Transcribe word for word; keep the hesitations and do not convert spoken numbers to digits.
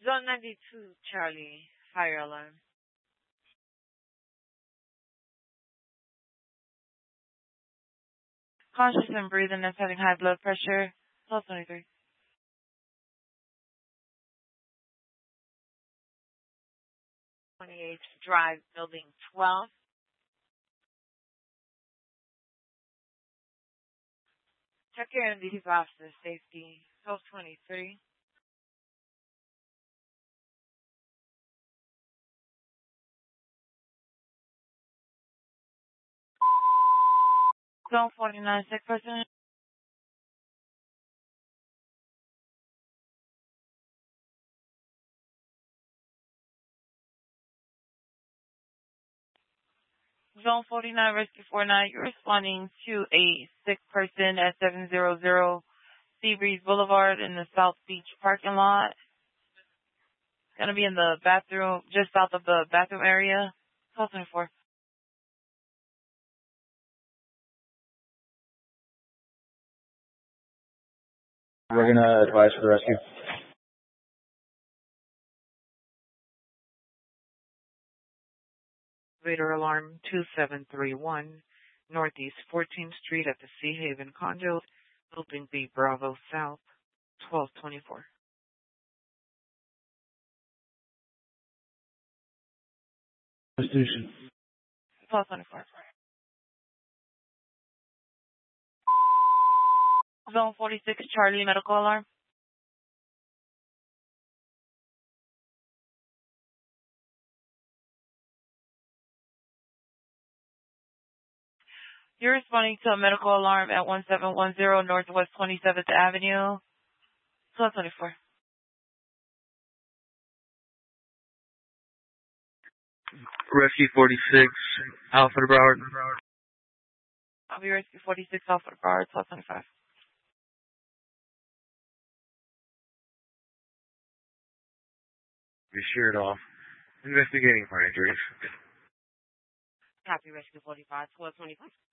Zone ninety-two, Charlie. Fire alarm. Conscious and breathing that's having high blood pressure. twelve twenty-three. twenty-eighth Drive, Building twelve. Check your M D T officer safety. twelve twenty-three. Zone forty-nine, sick person. Zone forty-nine, Rescue forty-nine. You're responding to a sick person at seven hundred Seabreeze Boulevard in the South Beach parking lot. Gonna be in the bathroom, just south of the bathroom area. twelve twenty-four. We're gonna advise for the rescue. Radar alarm two seven three one, Northeast fourteenth Street at the Sea Haven condo, Building B, Bravo South, twelve twenty-four. Constitution. twelve twenty-four. Zone forty-six, Charlie, medical alarm. You're responding to a medical alarm at one seven one zero Northwest twenty-seventh Avenue, twelve twenty-four. Rescue forty-six, Alpha to Broward. I'll be Rescue forty-six, Alpha Bar, twelve twenty-five. Be sheared off. Investigating for injuries. Copy, Rescue forty-five, twelve twenty-five.